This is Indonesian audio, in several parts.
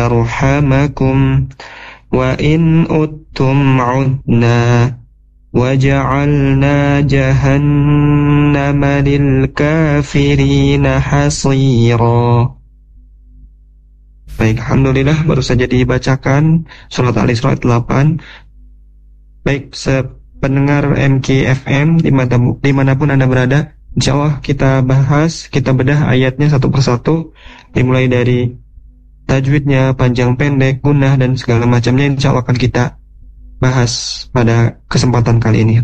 yarhamakum wa in uttum udna waja'alna jahannama lil kafirina hasira. Baik, alhamdulillah baru saja dibacakan surat Al-Isra 8. Baik, pendengar MKFM dimanapun Anda berada, insyaallah kita bahas, kita bedah ayatnya satu persatu, dimulai dari tajwidnya, panjang pendek, gunnah dan segala macamnya, insyaallah akan kita bahas pada kesempatan kali ini.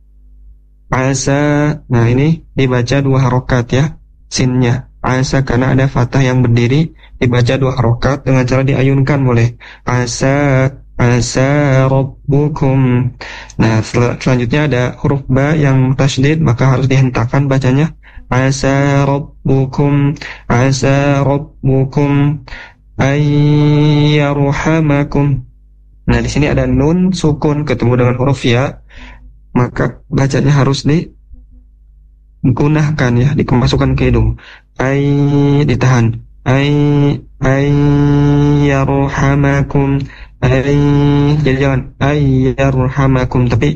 Asa, nah ini dibaca 2 harokat ya, sinnya. Asa karena ada fathah yang berdiri, dibaca 2 harokat dengan cara diayunkan boleh. Asa rabbukum. Nah selanjutnya ada huruf ba yang tasydid, maka harus dihentakkan bacanya. Asa rabbukum ayyarhamakum. Nah di sini ada nun sukun ketemu dengan huruf ya, maka bacanya harus digunakan ya, dikemasukan ke hidung. Ditahan. Ayyarhamakum. Jadi jangan ayyarhamakum, tapi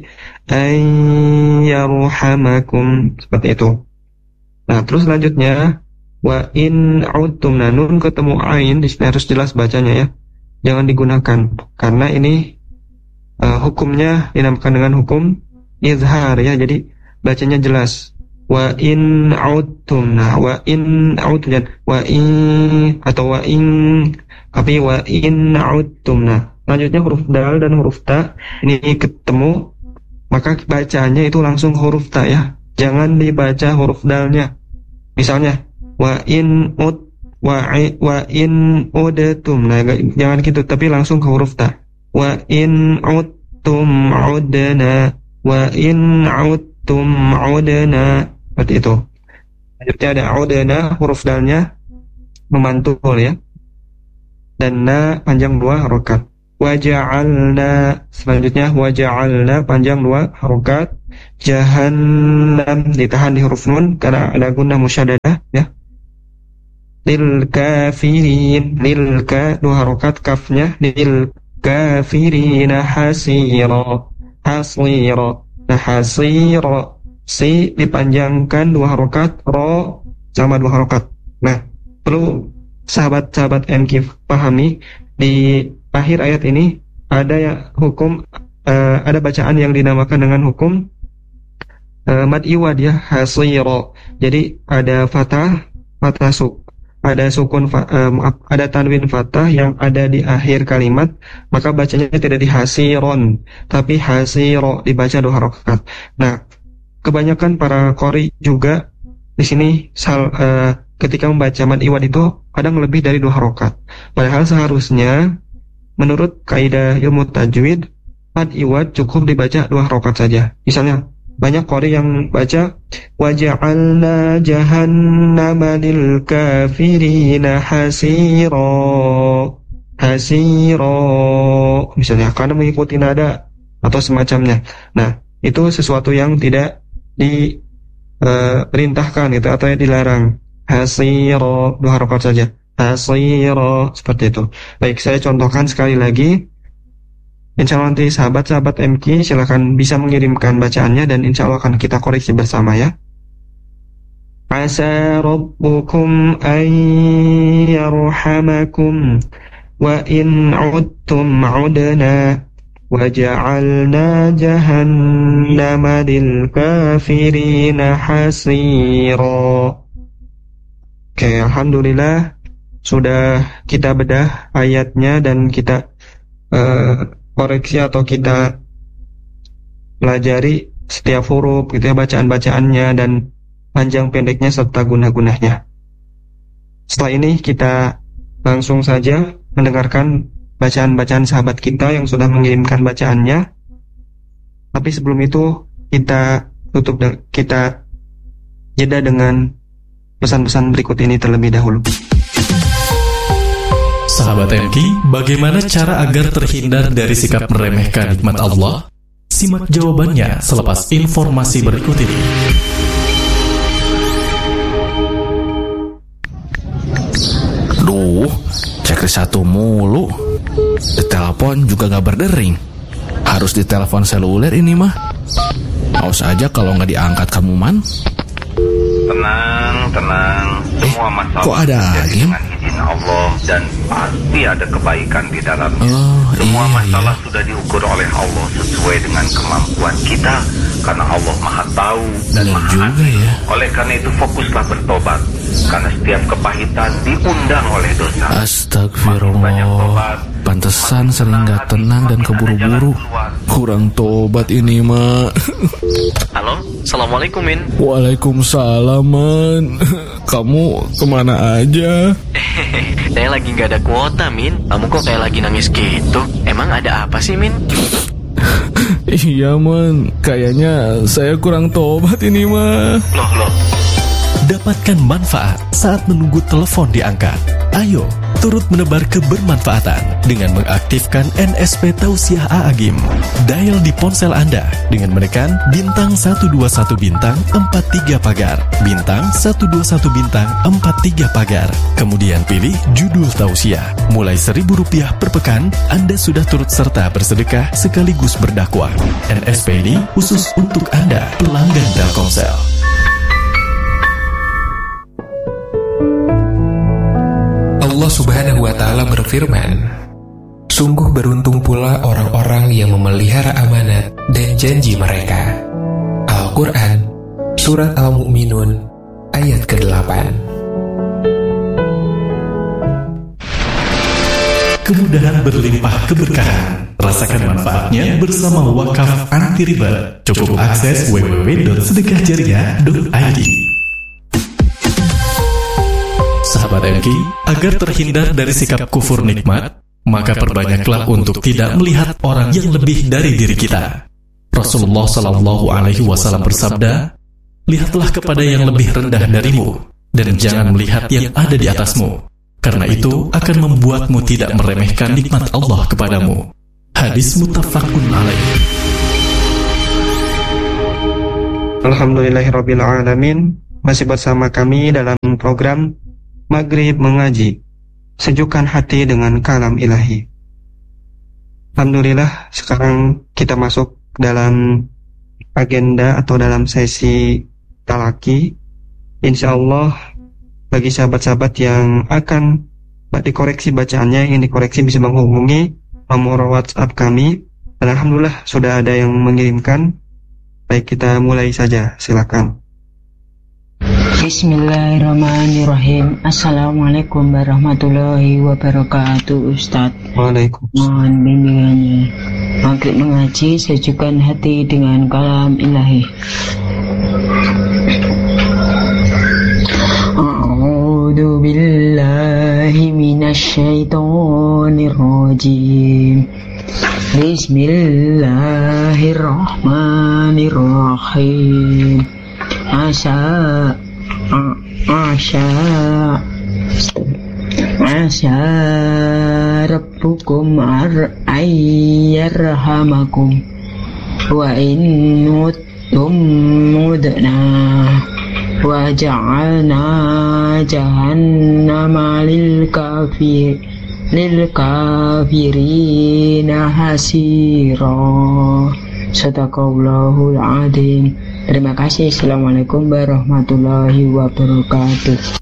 ayyarhamakum, seperti itu. Nah terus selanjutnya wa in udtum. Nah nun ketemu ain di sini harus jelas bacanya ya, jangan digunakan karena ini hukumnya dinamakan dengan hukum izhar ya, jadi bacanya jelas. Wa in udtum. Nah wa in udtum, wa in atau wa in, tapi wa in udtum. Nah selanjutnya huruf dal dan huruf ta ini ketemu, maka bacanya itu langsung huruf ta ya, jangan dibaca huruf dalnya. Misalnya wa in udtum, nah jangan gitu, tapi langsung ke huruf ta. Wa in udtum udna, wa in udtum udna, seperti itu. Selanjutnya ada udna, huruf dalnya memantul ya, dan na panjang 2 harokat. Waja'alna, selanjutnya waja'alna panjang 2 harokat. Jahannam ditahan di huruf nun karena ada gunnah musyaddadah ya. Lil kafirin, lil ka 2 harokat, kafnya lil kafirina hasira. Nah hasira, si dipanjangkan 2 harokat, ro sama 2 harokat. Nah perlu sahabat-sahabat MK pahami, di akhir ayat ini ada ya hukum, ada bacaan yang dinamakan dengan hukum mad iwad ya, hasira. Jadi ada ada sukun, ada tanwin fathah yang ada di akhir kalimat, maka bacanya tidak di hasiron tapi hasiro, dibaca 2 harokat. Nah kebanyakan para qori juga di sini ketika membaca mad iwad itu kadang lebih dari 2 harokat, padahal seharusnya menurut kaidah ilmu tajwid mad iwad cukup dibaca 2 harokat saja. Misalnya banyak qori yang baca waja'alna jahannama lil kafirina hasira, misalnya karena mengikuti nada atau semacamnya. Nah itu sesuatu yang tidak diperintahkan itu, atau yang dilarang. Hasira 2 harokat saja, hasira, seperti itu. Baik, saya contohkan sekali lagi. Insya Allah nanti sahabat-sahabat MK silakan bisa mengirimkan bacaannya dan insya Allah akan kita koreksi bersama ya. Asa rabbukum ayyarhamakum wa in udtum udna waja'alna jahannama lil kafirina hasira. Oke, alhamdulillah sudah kita bedah ayatnya dan kita koreksi atau kita pelajari setiap huruf gitu ya, bacaan-bacaannya dan panjang pendeknya serta guna-gunanya. Setelah ini kita langsung saja mendengarkan bacaan-bacaan sahabat kita yang sudah mengirimkan bacaannya. Tapi sebelum itu kita kita jeda dengan pesan-pesan berikut ini terlebih dahulu. Sahabat MK, bagaimana cara agar terhindar dari sikap meremehkan nikmat Allah? Simak jawabannya selepas informasi berikut ini. Checklist 1 mulu. Ditelepon juga gak berdering. Harus ditelepon seluler ini mah. Awas aja kalau gak diangkat kamu, Man. Tenang. Semua masalah kok ada terjadi dengan izin Allah dan pasti ada kebaikan di dalamnya. Semua iya. masalah sudah diukur oleh Allah sesuai dengan kemampuan kita, karena Allah Maha Tahu dan Benar Maha juga Adil. ya. Oleh karena itu fokuslah bertobat, karena setiap kepahitan diundang oleh dosa. Astagfirullah. Pantesan sering gak tenang dan keburu-buru. Kurang tobat ini mah. Halo, Assalamualaikum Min. Waalaikumsalam, Man. Kamu kemana aja? Saya lagi gak ada kuota Min. Kamu kok kayak lagi nangis gitu? Emang ada apa sih Min? Iya, Man. Kayaknya saya kurang tobat ini mah. Loh. Dapatkan manfaat saat menunggu telepon diangkat. Ayo, turut menebar kebermanfaatan dengan mengaktifkan NSP Tausiah A'agim. Dial di ponsel Anda dengan menekan bintang 121 bintang 43 pagar, bintang 121 bintang 43 pagar. Kemudian pilih judul Tausiah. Mulai Rp1.000 per pekan, Anda sudah turut serta bersedekah sekaligus berdakwah. NSP ini khusus untuk Anda, pelanggan Telkomsel. Allah Subhanahu wa Ta'ala berfirman, "Sungguh beruntung pula orang-orang yang memelihara amanat dan janji mereka." Al-Quran, Surat Al-Mu'minun, ayat ke-8. Kemudahan berlimpah keberkahan. Rasakan manfaatnya bersama Wakaf Anti Riba. Cukup akses www.sedekahjariah.id. Sahabat MK, agar terhindar dari sikap kufur nikmat, maka perbanyaklah untuk tidak melihat orang yang lebih dari diri kita. Rasulullah Shallallahu Alaihi Wasallam bersabda, "Lihatlah kepada yang lebih rendah darimu, dan jangan melihat yang ada di atasmu, karena itu akan membuatmu tidak meremehkan nikmat Allah kepadamu." Hadis muttafaqun alaih. Alhamdulillahirabbil alamin. Masih bersama kami dalam program Maghrib Mengaji, sejukkan hati dengan kalam ilahi. Alhamdulillah, sekarang kita masuk dalam agenda atau dalam sesi talaki. Insya Allah, bagi sahabat-sahabat yang akan dikoreksi bacaannya, yang dikoreksi bisa menghubungi nomor WhatsApp kami. Dan alhamdulillah sudah ada yang mengirimkan. Baik, kita mulai saja, silakan. Bismillahirrahmanirrahim. Assalamualaikum warahmatullahi wabarakatuh, Ustadz. Waalaikumsalam. Mohon bimbingannya. Maghrib Mengaji, sejukkan hati dengan kalam ilahi. A'udzu billahi minasyaitonir rajim. Bismillahirrahmanirrahim. Asa rabbukum ayyarhamakum wa in muttum mudna wa ja'alna jahannama lil kafirina hasira. Sadaqallahul adzim. Terima kasih. Assalamualaikum warahmatullahi wabarakatuh.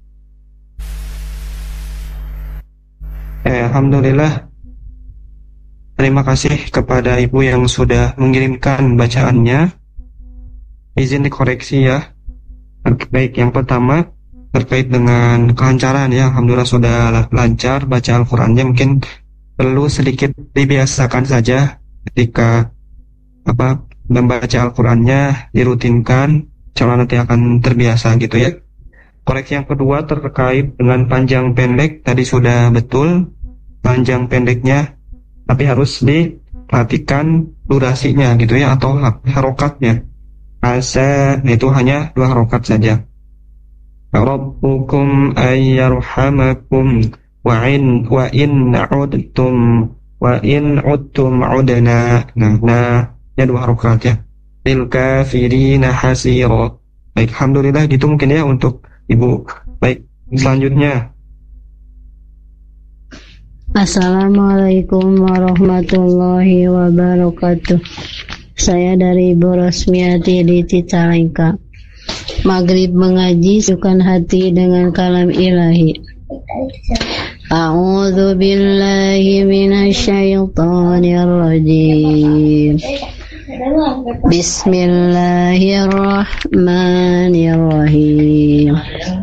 Alhamdulillah. Terima kasih kepada ibu yang sudah mengirimkan bacaannya. Izin dikoreksi ya. Baik, yang pertama terkait dengan kelancaran ya. Alhamdulillah sudah lancar baca Al-Qur'annya. Mungkin perlu sedikit dibiasakan saja ketika membaca Al-Qur'annya, dirutinkan, insya Allah nanti akan terbiasa gitu ya. Koreksi yang kedua terkait dengan panjang pendek, tadi sudah betul panjang pendeknya, tapi harus diperhatikan durasinya gitu ya, atau harokatnya. Asa itu hanya 2 harokat saja. Rabbukum ayyarhamakum wa in udtum udna. Nah, ya 2 harokat ya. Lil kafirina hasira. Baik, alhamdulillah gitu mungkin ya untuk ibu. Baik, selanjutnya Assalamualaikum warahmatullahi wabarakatuh. Saya dari Ibu Rosmiati di Cicalengka. Maghrib mengaji, sukan hati dengan kalam ilahi. A'udzu billahi minasyaitonir rajim. Bismillahirrahmanirrahim.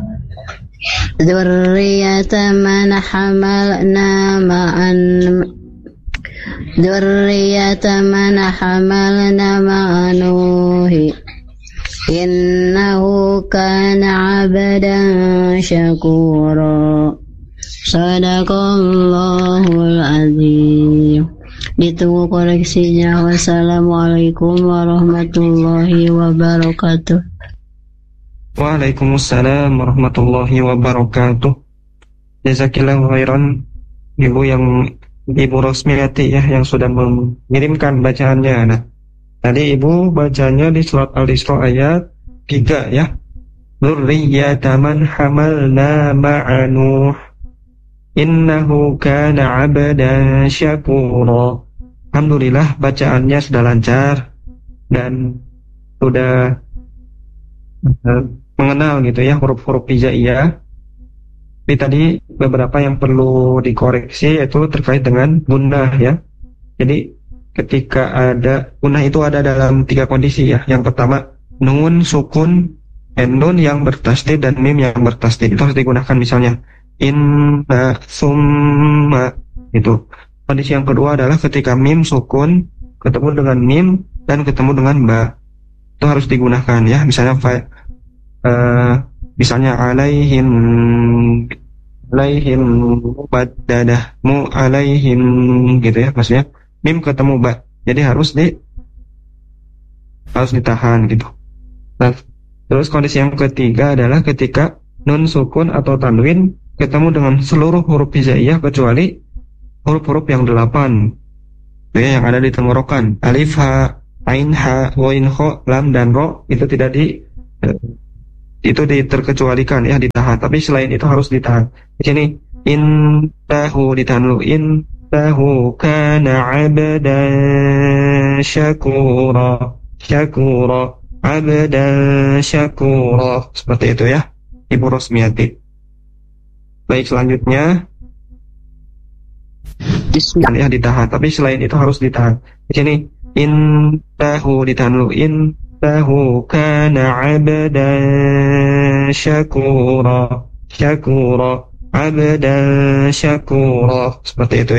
Dzurriyyatan man hamalna ma'an Nuh innahu kana 'abdan syakura. Shadaqallahul azim. Ditunggu koreksinya. Wassalamualaikum warahmatullahi wabarakatuh. Waalaikumsalam warahmatullahi wabarakatuh. Jazakillahu khairan Ibu Rosmiati ya, yang sudah mengirimkan bacaannya. Nah, tadi Ibu bacanya di surat Al-Isra ayat 3 ya. Dzurriyyatan man hamalna ma'a Nuh innahu kana 'abdan syakura. Alhamdulillah bacaannya sudah lancar dan sudah mengenal gitu ya huruf-huruf hijaiyah. Tapi tadi beberapa yang perlu dikoreksi yaitu terkait dengan gunnah ya. Jadi ketika ada gunnah itu ada dalam 3 kondisi ya. Yang pertama nun sukun, nun yang bertasdid dan mim yang bertasdid itu harus digunakan, misalnya inna summa itu. Kondisi yang kedua adalah ketika mim sukun ketemu dengan mim dan ketemu dengan ba, itu harus digunakan ya. Misalnya alaihim mubaddadah alaihim gitu ya, maksudnya mim ketemu ba, jadi harus ditahan gitu. Nah, terus kondisi yang ketiga adalah ketika nun sukun atau tanwin ketemu dengan seluruh huruf hijaiyah kecuali huruf-huruf yang 8 ya, yang ada di tenggorokan, alif ha, ain ha, wain kho, lam dan ro, itu tidak itu diterkecualikan ya, ditahan. Tapi selain itu harus ditahan. Di sini intahu ditahan dulu. Intahu kana 'abdan syakura. Syakura, 'abdan syakura. Seperti itu ya, Ibu Rosmiati. Baik, selanjutnya ya, ditahan. Tapi selain itu harus ditahan. Di sini intahu ditahan dulu. Intahu kana 'abdan syakura. Syakura, 'abdan syakura. Seperti itu ya.